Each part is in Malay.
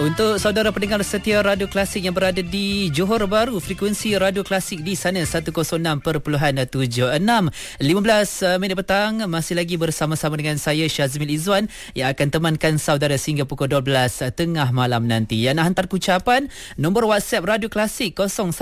Untuk saudara pendengar setia Radio Klasik yang berada di Johor Bahru, frekuensi Radio Klasik di sana 106.76. 15 minit petang, masih lagi bersama-sama dengan saya Syazmil Izzuan yang akan temankan saudara sehingga pukul 12 tengah malam nanti. Yang nak hantar ucapan, nombor WhatsApp Radio Klasik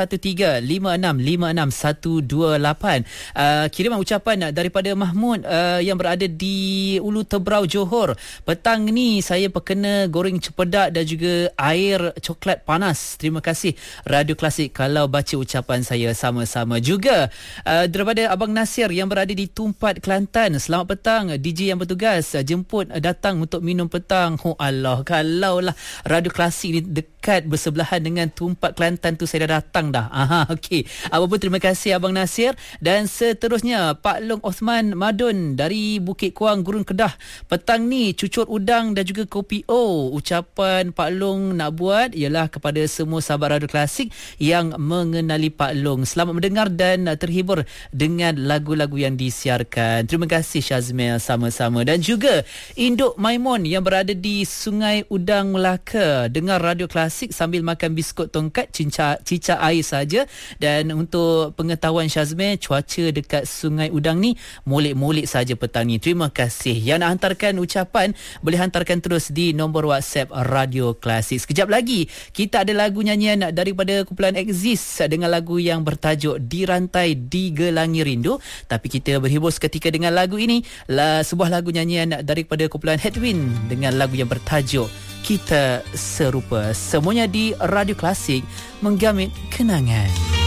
0135565628. Kiriman ucapan daripada Mahmud yang berada di Ulu Tebrau, Johor. Petang ni saya perkena goreng cepedak dan juga air coklat panas. Terima kasih Radio Klasik kalau baca ucapan saya sama-sama. Juga daripada Abang Nasir yang berada di Tumpat, Kelantan. Selamat petang DJ yang bertugas, jemput datang untuk minum petang. Oh Allah, kalaulah Radio Klasik ni dekat bersebelahan dengan Tumpat, Kelantan tu, saya dah datang dah. Okey. Apa pun terima kasih Abang Nasir. Dan seterusnya Pak Long Osman Madun dari Bukit Kuang, Gurun, Kedah. Petang ni cucur udang dan juga kopi O. Ucapan Pak Long nak buat ialah kepada semua sahabat Radio Klasik yang mengenali Pak Long. Selamat mendengar dan terhibur dengan lagu-lagu yang disiarkan. Terima kasih Syazmil, sama-sama. Dan juga Induk Maimun yang berada di Sungai Udang, Melaka. Dengar Radio Klasik sambil makan biskut tongkat, cicak air saja. Dan untuk pengetahuan Syazmil, cuaca dekat Sungai Udang ni molek-molek saja petang ni. Terima kasih. Yang nak hantarkan ucapan boleh hantarkan terus di nombor WhatsApp Radio Klasik. Sekejap lagi kita ada lagu nyanyian daripada kumpulan Exist dengan lagu yang bertajuk Dirantai Digelangi Rindu. Tapi kita berhibur seketika dengan lagu ini, sebuah lagu nyanyian daripada kumpulan Headwind dengan lagu yang bertajuk Kita Serupa. Semuanya di Radio Klasik, menggamit kenangan.